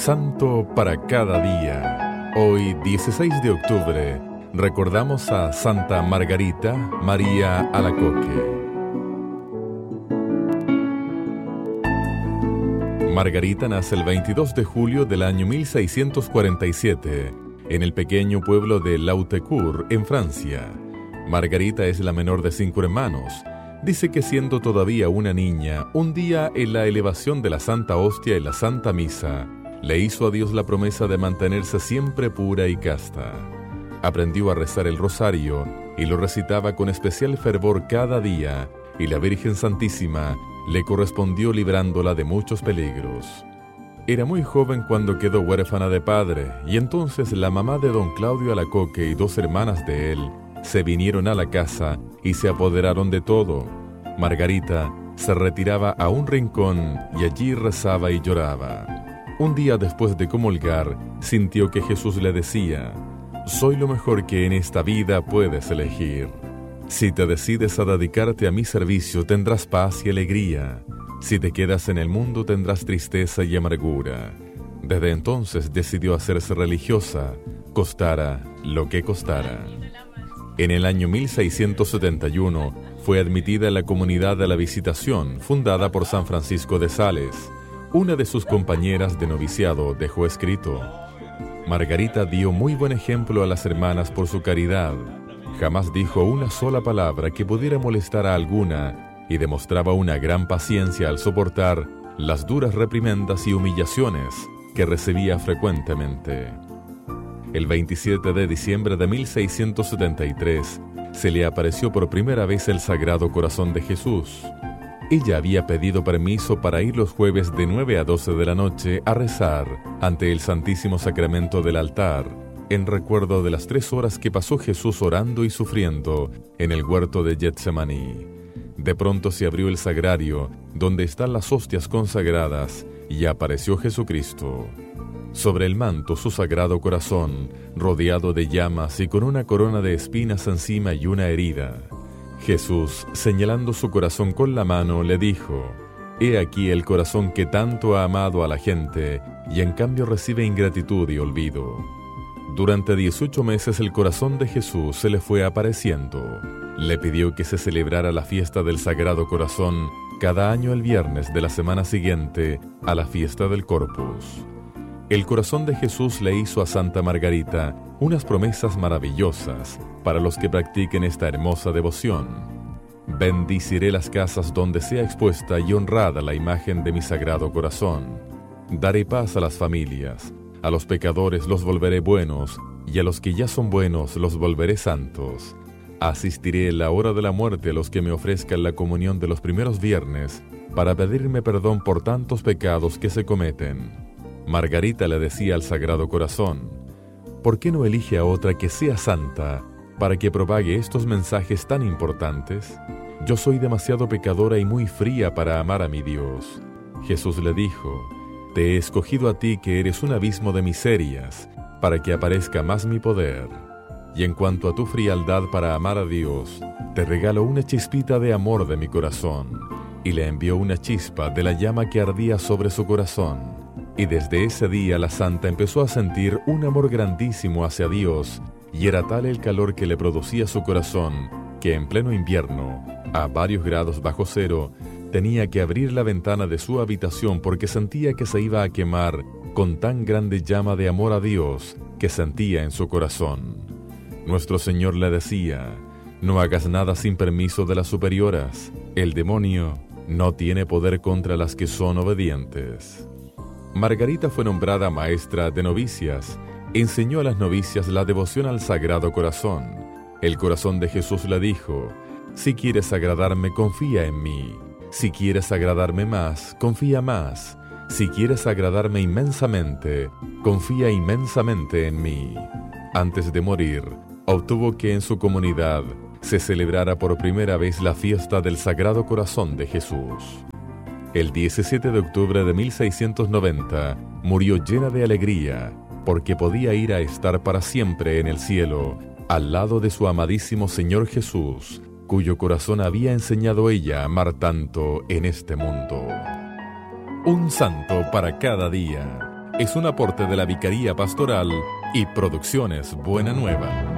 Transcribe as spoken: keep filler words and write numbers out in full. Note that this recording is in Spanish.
Santo para cada día. Hoy, dieciséis de octubre, recordamos a Santa Margarita María Alacoque. Margarita nace el veintidós de julio del año mil seiscientos cuarenta y siete en el pequeño pueblo de Lautecourt, en Francia. Margarita es la menor de cinco hermanos. Dice que siendo todavía una niña, un día en la elevación de la Santa Hostia y la Santa Misa, le hizo a Dios la promesa de mantenerse siempre pura y casta. Aprendió a rezar el rosario y lo recitaba con especial fervor cada día, y la Virgen Santísima le correspondió librándola de muchos peligros. Era muy joven cuando quedó huérfana de padre, y entonces la mamá de don Claudio Alacoque y dos hermanas de él se vinieron a la casa y se apoderaron de todo. Margarita se retiraba a un rincón y allí rezaba y lloraba. Un día después de comulgar, sintió que Jesús le decía: «Soy lo mejor que en esta vida puedes elegir. Si te decides a dedicarte a mi servicio, tendrás paz y alegría. Si te quedas en el mundo, tendrás tristeza y amargura». Desde entonces decidió hacerse religiosa, costara lo que costara. En el año mil seiscientos setenta y uno fue admitida en la comunidad de la Visitación, fundada por San Francisco de Sales. Una de sus compañeras de noviciado dejó escrito: «Margarita dio muy buen ejemplo a las hermanas por su caridad. Jamás dijo una sola palabra que pudiera molestar a alguna y demostraba una gran paciencia al soportar las duras reprimendas y humillaciones que recibía frecuentemente». El veintisiete de diciembre de mil seiscientos setenta y tres se le apareció por primera vez el Sagrado Corazón de Jesús. Ella había pedido permiso para ir los jueves de nueve a doce de la noche a rezar ante el Santísimo Sacramento del altar, en recuerdo de las tres horas que pasó Jesús orando y sufriendo en el huerto de Getsemaní. De pronto se abrió el sagrario, donde están las hostias consagradas, y apareció Jesucristo. Sobre el manto su Sagrado Corazón, rodeado de llamas y con una corona de espinas encima y una herida. Jesús, señalando su corazón con la mano, le dijo: «He aquí el corazón que tanto ha amado a la gente, y en cambio recibe ingratitud y olvido». Durante dieciocho meses el corazón de Jesús se le fue apareciendo. Le pidió que se celebrara la fiesta del Sagrado Corazón cada año el viernes de la semana siguiente a la fiesta del Corpus. El corazón de Jesús le hizo a Santa Margarita unas promesas maravillosas para los que practiquen esta hermosa devoción. «Bendiciré las casas donde sea expuesta y honrada la imagen de mi Sagrado Corazón. Daré paz a las familias, a los pecadores los volveré buenos, y a los que ya son buenos los volveré santos. Asistiré en la hora de la muerte a los que me ofrezcan la comunión de los primeros viernes, para pedirme perdón por tantos pecados que se cometen». Margarita le decía al Sagrado Corazón: «¿Por qué no elige a otra que sea santa para que propague estos mensajes tan importantes? Yo soy demasiado pecadora y muy fría para amar a mi Dios». Jesús le dijo: «Te he escogido a ti que eres un abismo de miserias, para que aparezca más mi poder. Y en cuanto a tu frialdad para amar a Dios, te regalo una chispita de amor de mi corazón». Y le envió una chispa de la llama que ardía sobre su corazón. Y desde ese día la santa empezó a sentir un amor grandísimo hacia Dios, y era tal el calor que le producía su corazón, que en pleno invierno, a varios grados bajo cero, tenía que abrir la ventana de su habitación porque sentía que se iba a quemar con tan grande llama de amor a Dios que sentía en su corazón. Nuestro Señor le decía: «No hagas nada sin permiso de las superioras. El demonio no tiene poder contra las que son obedientes». Margarita fue nombrada maestra de novicias. Enseñó a las novicias la devoción al Sagrado Corazón. El corazón de Jesús le dijo: «Si quieres agradarme, confía en mí. Si quieres agradarme más, confía más. Si quieres agradarme inmensamente, confía inmensamente en mí». Antes de morir, obtuvo que en su comunidad se celebrara por primera vez la fiesta del Sagrado Corazón de Jesús. El diecisiete de octubre de mil seiscientos noventa murió llena de alegría, porque podía ir a estar para siempre en el cielo, al lado de su amadísimo Señor Jesús, cuyo corazón había enseñado ella a amar tanto en este mundo. Un santo para cada día. es un aporte de la Vicaría Pastoral y Producciones Buena Nueva.